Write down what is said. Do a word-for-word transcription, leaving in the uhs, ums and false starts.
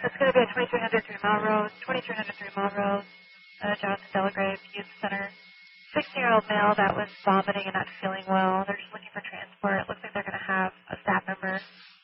It's going to be at twenty-three hundred Three Mile Road, twenty-three hundred Three Mile Road, uh, Jonathan Delagrave Youth Center. sixteen-year-old male that was vomiting and not feeling well. They're just looking for transport. It looks like they're going to have a staff member